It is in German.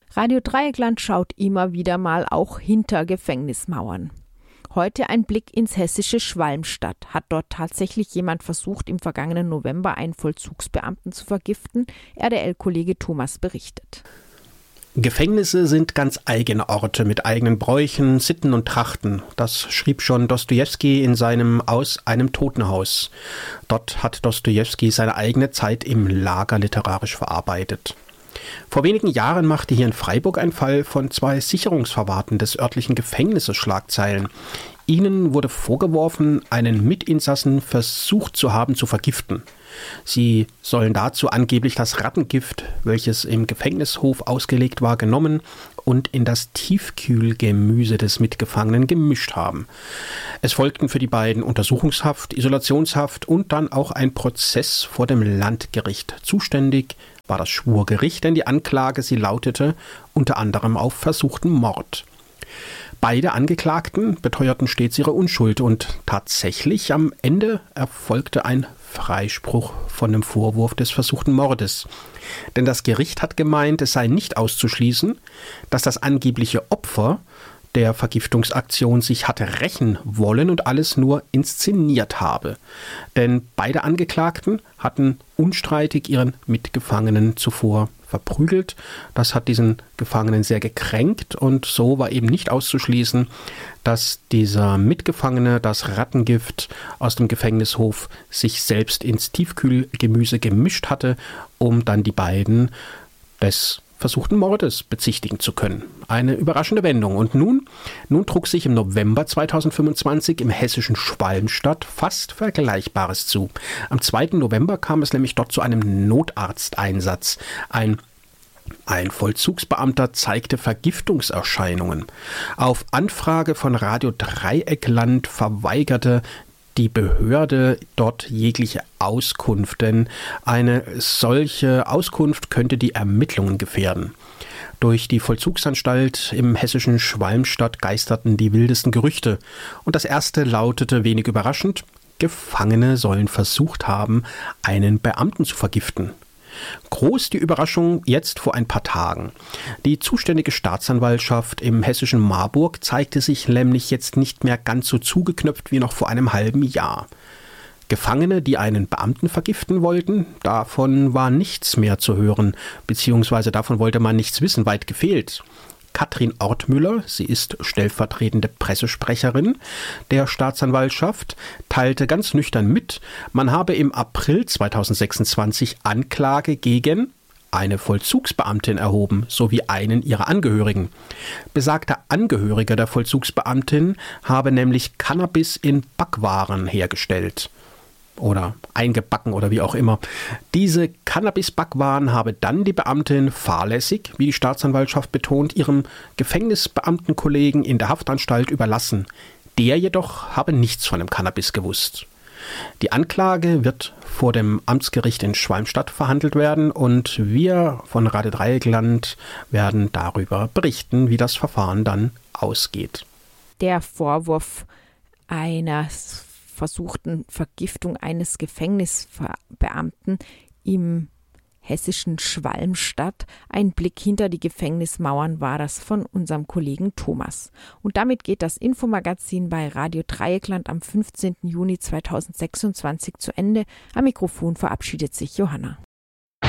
Radio Dreieckland schaut immer wieder mal auch hinter Gefängnismauern. Heute ein Blick ins hessische Schwalmstadt. Hat dort tatsächlich jemand versucht, im vergangenen November einen Vollzugsbeamten zu vergiften? RDL-Kollege Thomas berichtet. Gefängnisse sind ganz eigene Orte mit eigenen Bräuchen, Sitten und Trachten. Das schrieb schon Dostojewski in seinem Aus einem Totenhaus. Dort hat Dostojewski seine eigene Zeit im Lager literarisch verarbeitet. Vor wenigen Jahren machte hier in Freiburg ein Fall von 2 Sicherungsverwahrten des örtlichen Gefängnisses Schlagzeilen. Ihnen wurde vorgeworfen, einen Mitinsassen versucht zu haben zu vergiften. Sie sollen dazu angeblich das Rattengift, welches im Gefängnishof ausgelegt war, genommen und in das Tiefkühlgemüse des Mitgefangenen gemischt haben. Es folgten für die beiden Untersuchungshaft, Isolationshaft und dann auch ein Prozess vor dem Landgericht. Zuständig war das Schwurgericht, denn die Anklage, sie lautete unter anderem auf versuchten Mord. Beide Angeklagten beteuerten stets ihre Unschuld und tatsächlich am Ende erfolgte ein Freispruch von dem Vorwurf des versuchten Mordes. Denn das Gericht hat gemeint, es sei nicht auszuschließen, dass das angebliche Opfer der Vergiftungsaktion sich hatte rächen wollen und alles nur inszeniert habe. Denn beide Angeklagten hatten unstreitig ihren Mitgefangenen zuvor verprügelt. Das hat diesen Gefangenen sehr gekränkt und so war eben nicht auszuschließen, dass dieser Mitgefangene das Rattengift aus dem Gefängnishof sich selbst ins Tiefkühlgemüse gemischt hatte, um dann die beiden des versuchten Mordes bezichtigen zu können. Eine überraschende Wendung. Und nun trug sich im November 2025 im hessischen Schwalmstadt fast Vergleichbares zu. Am 2. November kam es nämlich dort zu einem Notarzteinsatz. Ein Vollzugsbeamter zeigte Vergiftungserscheinungen. Auf Anfrage von Radio Dreieckland verweigerte die Behörde dort jegliche Auskunft, denn eine solche Auskunft könnte die Ermittlungen gefährden. Durch die Vollzugsanstalt im hessischen Schwalmstadt geisterten die wildesten Gerüchte. Und das erste lautete wenig überraschend: Gefangene sollen versucht haben, einen Beamten zu vergiften. Groß die Überraschung jetzt vor ein paar Tagen. Die zuständige Staatsanwaltschaft im hessischen Marburg zeigte sich nämlich jetzt nicht mehr ganz so zugeknöpft wie noch vor einem halben Jahr. Gefangene, die einen Beamten vergiften wollten, davon war nichts mehr zu hören, beziehungsweise davon wollte man nichts wissen, weit gefehlt. Katrin Ortmüller, sie ist stellvertretende Pressesprecherin der Staatsanwaltschaft, teilte ganz nüchtern mit, man habe im April 2026 Anklage gegen eine Vollzugsbeamtin erhoben, sowie einen ihrer Angehörigen. Besagter Angehöriger der Vollzugsbeamtin habe nämlich Cannabis in Backwaren hergestellt. Oder eingebacken oder wie auch immer. Diese Cannabis-Backwaren habe dann die Beamtin fahrlässig, wie die Staatsanwaltschaft betont, ihrem Gefängnisbeamtenkollegen in der Haftanstalt überlassen. Der jedoch habe nichts von dem Cannabis gewusst. Die Anklage wird vor dem Amtsgericht in Schwalmstadt verhandelt werden und wir von Radio Dreieckland werden darüber berichten, wie das Verfahren dann ausgeht. Der Vorwurf einer versuchten Vergiftung eines Gefängnisbeamten im hessischen Schwalmstadt. Ein Blick hinter die Gefängnismauern war das von unserem Kollegen Thomas. Und damit geht das Infomagazin bei Radio Dreieckland am 15. Juni 2026 zu Ende. Am Mikrofon verabschiedet sich Johanna.